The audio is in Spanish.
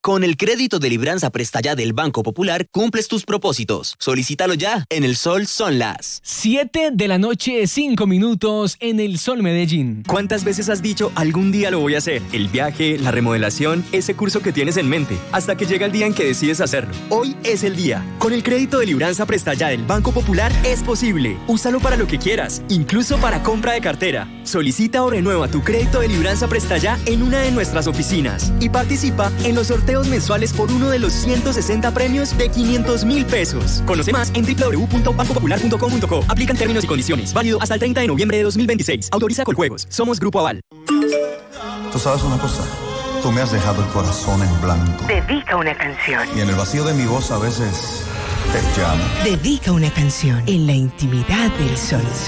Con el crédito de Libranza Presta Ya del Banco Popular, cumples tus propósitos. Solicítalo ya en El Sol son las 7:05 en El Sol Medellín. ¿Cuántas veces has dicho algún día lo voy a hacer? El viaje, la remodelación, ese curso que tienes en mente, hasta que llega el día en que decides hacerlo. Hoy es el día. Con el crédito de Libranza Presta Ya del Banco Popular es posible. Úsalo para lo que quieras, incluso para compra de cartera. Solicita o renueva tu crédito de Libranza Presta Ya en una de nuestras oficinas y participa en los sorteos mensuales por uno de los 160 premios de 500.000 pesos. Conoce más en www.bancopopular.com.co. Aplican términos y condiciones. Válido hasta el 30 de noviembre de 2026. Autoriza Coljuegos. Somos Grupo Aval. ¿Tú sabes una cosa? Tú me has dejado el corazón en blanco. Dedica una canción. Y en el vacío de mi voz a veces te llamo. Dedica una canción en la intimidad del sol.